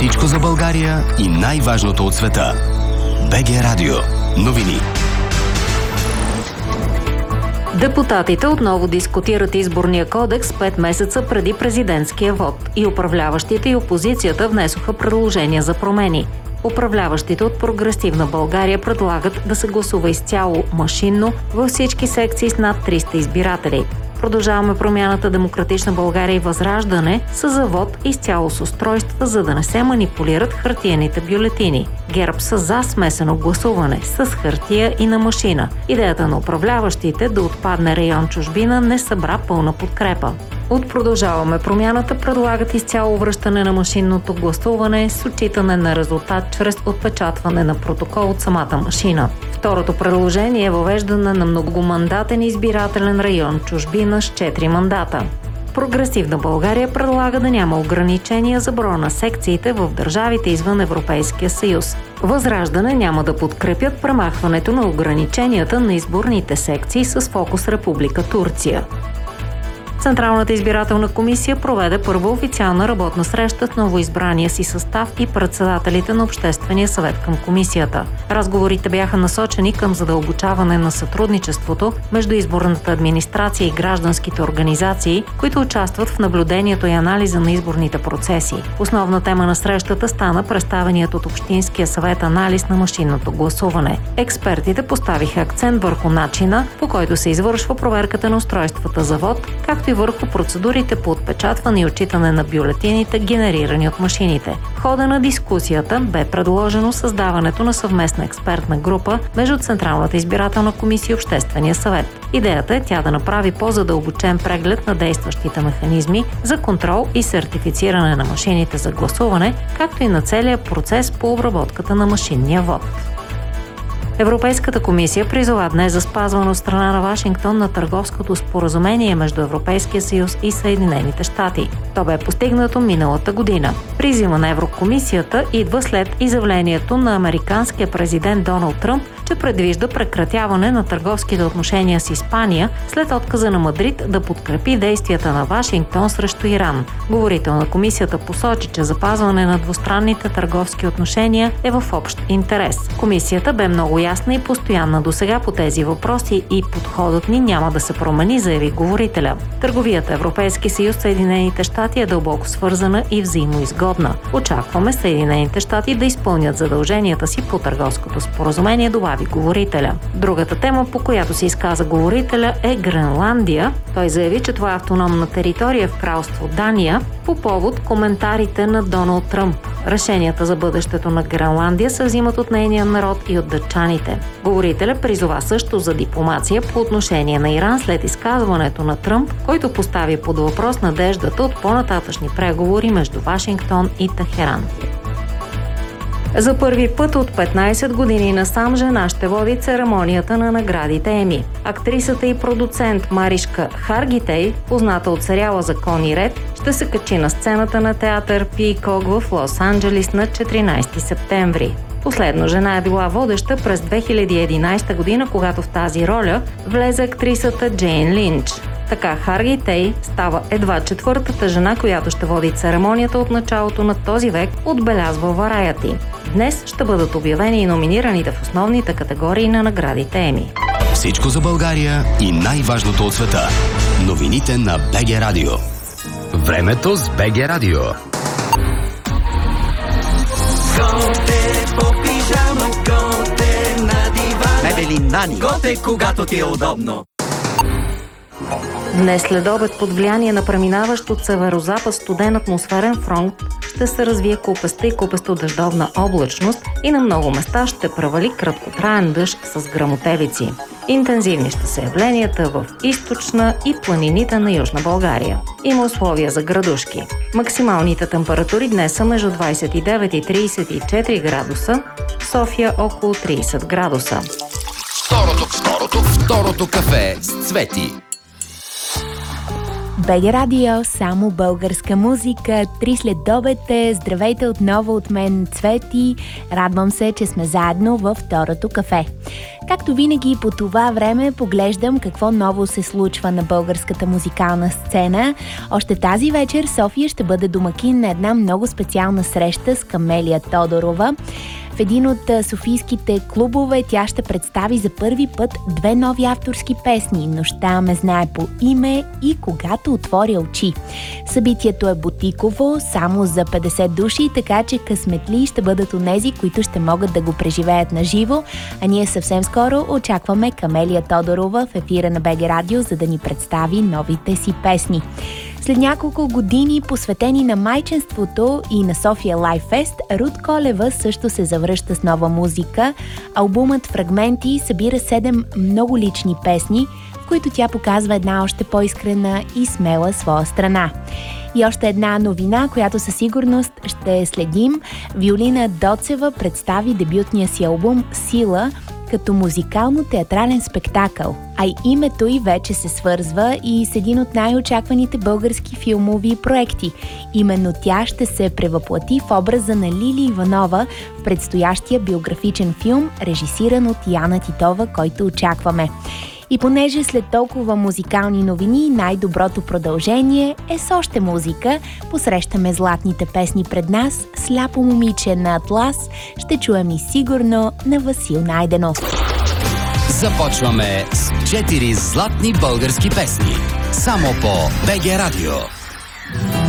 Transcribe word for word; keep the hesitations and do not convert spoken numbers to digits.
Всичко за България и най-важното от света. БГ Радио. Новини. Депутатите отново дискутират изборния кодекс пет месеца преди президентския вод и управляващите и опозицията внесоха предложения за промени. Управляващите от Прогресивна България предлагат да се гласува изцяло машинно във всички секции с над триста избиратели. Продължаваме промяната Демократична България и Възраждане с завод изцяло с устройства, за да не се манипулират хартиените бюлетини. ГЕРБ са за смесено гласуване с хартия и на машина. Идеята на управляващите да отпадне район чужбина не събра пълна подкрепа. От Продължаваме промяната предлагат изцяло връщане на машинното гласуване с отчитане на резултат чрез отпечатване на протокол от самата машина. Второто предложение е въвеждане на многомандатен избирателен район чужбина с четири мандата. Прогресивна България предлага да няма ограничения за броя на секциите в държавите извън Европейския съюз. Възраждане няма да подкрепят премахването на ограниченията на изборните секции с фокус Република Турция. Централната избирателна комисия проведе първа официална работна среща с новоизбрания си състав и председателите на Обществения съвет към комисията. Разговорите бяха насочени към задълбочаване на сътрудничеството между изборната администрация и гражданските организации, които участват в наблюдението и анализа на изборните процеси. Основна тема на срещата стана представеният от Общинския съвет анализ на машинното гласуване. Експертите поставиха акцент върху начина, по който се извършва проверката на устройствата за вод, както и върху процедурите по отпечатване и отчитане на бюлетините, генерирани от машините. В хода на дискусията бе предложено създаването на съвместна експертна група между Централната избирателна комисия и Обществения съвет. Идеята е тя да направи по-задълбочен преглед на действащите механизми за контрол и сертифициране на машините за гласуване, както и на целия процес по обработката на машинния вод. Европейската комисия призова днес за спазване от страна на Вашингтон на търговското споразумение между Европейския съюз и Съединените щати. То бе постигнато миналата година. Призива на Еврокомисията идва след изявлението на американския президент Доналд Тръмп, че предвижда прекратяване на търговските отношения с Испания след отказа на Мадрид да подкрепи действията на Вашингтон срещу Иран. Говорител на комисията посочи, че запазване на двустранните търговски отношения е в общ интерес. Комисията бе много ясна и постоянна досега по тези въпроси и подходът ни няма да се промени, заяви говорителя. Търговията Европейски съюз Съединените щати е дълбоко свързана и взаимоизгодна. Очакваме Съединените щати да изпълнят задълженията си по търговското споразумение, добави говорителя. Другата тема, по която се изказа говорителя, е Гренландия. Той заяви, че това е автономна територия в кралство Дания по повод коментарите на Доналд Тръмп. Решенията за бъдещето на Гренландия се взимат от нейния народ и от датчаните. Говорителя призова също за дипломация по отношение на Иран след изказването на Тръмп, който постави под въпрос надеждата от по-нататъчни преговори между Вашингтон и Техеран. За първи път от петнайсет години насам жена ще води церемонията на наградите Еми. Актрисата и продуцент Маришка Харгитей, позната от сериала Закон и ред, ще се качи на сцената на театър Пийкок в Лос-Анджелис на четиринайсети септември. Последно жена е била водеща през две хиляди и единайсета година, когато в тази роля влезе актрисата Джейн Линч. Така Харгитей става едва четвъртата жена, която ще води церемонията от началото на този век, отбелязва Variety. Днес ще бъдат обявени и номинираните в основните категории на наградите Еми. Всичко за България и най-важното от света. Новините на БГ Радио. Времето с БГ Радио. Готе по пижама, готе на дивана. Мебели Нани. Готе, когато ти е удобно. Днес след обед под влияние на преминаващ от северозапад студен атмосферен фронт ще се развие купеста и купесто-дъждовна облачност и на много места ще превали краткотраен дъжд с гръмотевици. Интензивни ще са явленията в източна и планините на Южна България. Има условия за градушки. Максималните температури днес са между двайсет и девет и трийсет и четири градуса, София около трийсет градуса. Второто, второто, второто кафе с Цвети. БГ Радио, само българска музика. Три следобед. Здравейте отново от мен, Цвети. Радвам се, че сме заедно във второто кафе. Както винаги по това време поглеждам какво ново се случва на българската музикална сцена. Още тази вечер София ще бъде домакин на една много специална среща с Камелия Тодорова. В един от софийските клубове тя ще представи за първи път две нови авторски песни "Нощта ме знае по име" и "Когато отворя очи". Събитието е бутиково, само за петдесет души, така че късметли ще бъдат онези, които ще могат да го преживеят на живо, а ние съвсем скоро очакваме Камелия Тодорова в ефира на БГ Радио, за да ни представи новите си песни. След няколко години, посветени на майчинството и на София Лайф Фест, Руд Колева също се завръща с нова музика. Албумът "Фрагменти" събира седем много лични песни, в които тя показва една още по-искрена и смела своя страна. И още една новина, която със сигурност ще следим. Виолина Доцева представи дебютния си албум "Сила" като музикално-театрален спектакъл, а и името й вече се свързва и с един от най-очакваните български филмови проекти. Именно тя ще се превъплати в образа на Лили Иванова в предстоящия биографичен филм, режисиран от Яна Титова, който очакваме. И понеже след толкова музикални новини най-доброто продължение е с още музика, посрещаме златните песни пред нас. "Сляпо момиче" на Атлас ще чуем и сигурно на Васил Найденов. Започваме с четири златни български песни. Само по БГ Радио.